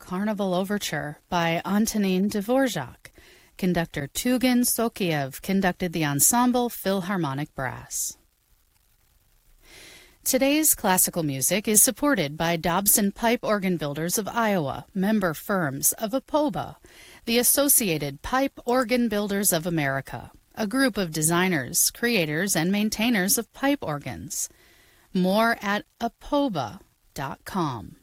Carnival Overture by Antonin Dvorak. Conductor Tugan Sokiev conducted the Ensemble Philharmonic Brass. Today's classical music is supported by Dobson Pipe Organ Builders of Iowa, member firms of APOBA, the Associated Pipe Organ Builders of America, a group of designers, creators, and maintainers of pipe organs. More at apoba.com.